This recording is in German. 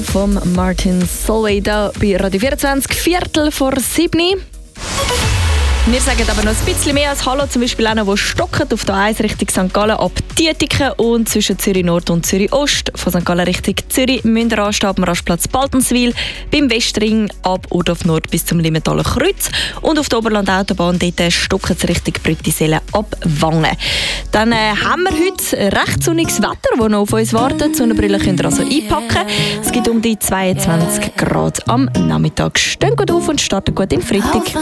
von Martin Solveig da bei Radio 24, 7:15. Wir sagen aber noch ein bisschen mehr als Hallo, zum Beispiel auch noch, wo stocken auf der 1 Richtung St. Gallen ab Dietiken und zwischen Zürich Nord und Zürich Ost. Von St. Gallen Richtung Zürich müsst ihr anstehen am Rastplatz Baltenswil, beim Westring ab Urdorf Nord bis zum Limmentaler Kreuz und auf der Oberland-Autobahn dort stocken sie Richtung Brüttisellen ab Wangen. Dann haben wir heute recht sonniges Wetter, das noch auf uns wartet. Die Sonnenbrille könnt ihr also einpacken. Es gibt um die 22 Grad am Nachmittag. Steht gut auf und startet gut in den Freitag.